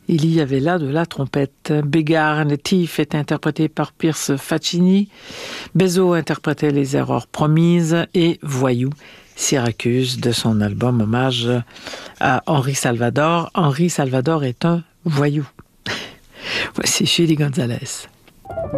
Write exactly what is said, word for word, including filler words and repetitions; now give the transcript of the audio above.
Il y avait là de la trompette. Bégard Natif est interprété par Pierce Faccini. Bézo interprétait Les Erreurs Promises et Voyou, Syracuse, de son album hommage à Henri Salvador. Henri Salvador est un voyou. Voici Chili Gonzalez.